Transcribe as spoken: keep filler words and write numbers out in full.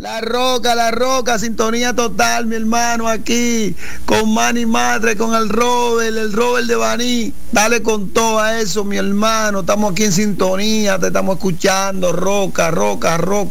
La Roca, La Roca, sintonía total, mi hermano, aquí, con Manny Matre, con el Robert, el Robert de Baní. Dale con todo a eso, mi hermano. Estamos aquí en sintonía, te estamos escuchando, Roca, Roca, Roca.